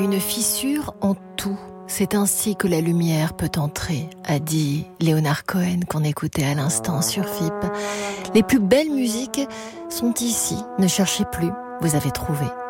une fissure en tout. C'est ainsi que la lumière peut entrer, a dit Leonard Cohen qu'on écoutait à l'instant sur FIP. Les plus belles musiques sont ici. Ne cherchez plus, vous avez trouvé.